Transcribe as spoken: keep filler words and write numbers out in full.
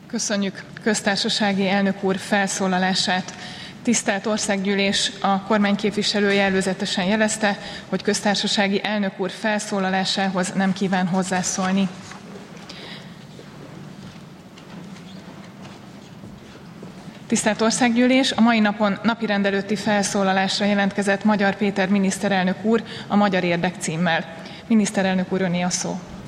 Köszönjük köztársasági elnök úr felszólalását. Tisztelt Országgyűlés, a kormány képviselője előzetesen jelezte, hogy köztársasági elnök úr felszólalásához nem kíván hozzászólni. Tisztelt Országgyűlés, a mai napon napirend előtti felszólalásra jelentkezett Magyar Péter miniszterelnök úr a Magyar Érdek címmel. Miniszterelnök úr, öné a szó.